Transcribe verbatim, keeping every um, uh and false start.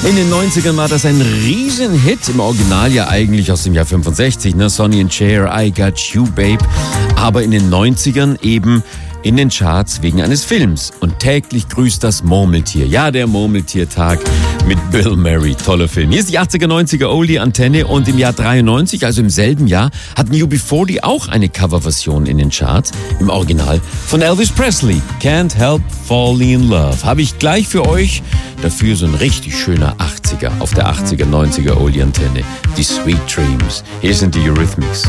In den neunzigern war das ein Riesenhit, im Original ja eigentlich aus dem Jahr fünfundsechzig, ne? Sonny and Cher, I Got You, Babe. Aber in den neunzigern eben in den Charts wegen eines Films. Und täglich grüßt das Murmeltier. Ja, der Murmeltiertag mit Bill Murray. Toller Film. Hier ist die achtziger, neunziger Oldie Antenne und im Jahr dreiundneunzig, also im selben Jahr, hatten U B vierzig auch eine Coverversion in den Charts, im Original von Elvis Presley. Can't Help Falling in Love. Habe ich gleich für euch. Dafür so ein richtig schöner achtziger auf der achtziger, neunziger Oldie Antenne. Die Sweet Dreams. Hier sind die Eurythmics.